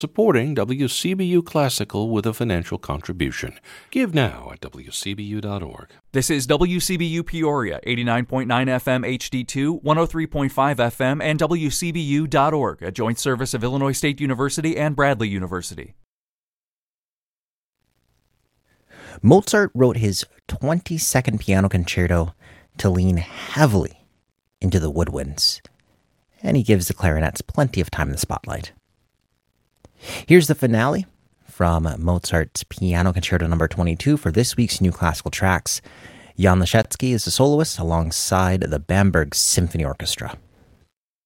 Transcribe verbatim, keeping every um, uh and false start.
Supporting W C B U Classical with a financial contribution. Give now at W C B U dot org. This is W C B U Peoria, eighty-nine point nine F M H D two, one oh three point five F M, and W C B U dot org, a joint service of Illinois State University and Bradley University. Mozart wrote his twenty-second piano concerto to lean heavily into the woodwinds, and he gives the clarinets plenty of time in the spotlight. Here's the finale from Mozart's Piano Concerto number twenty-two for this week's New Classical Tracks. Jan Leschetzy is the soloist alongside the Bamberg Symphony Orchestra.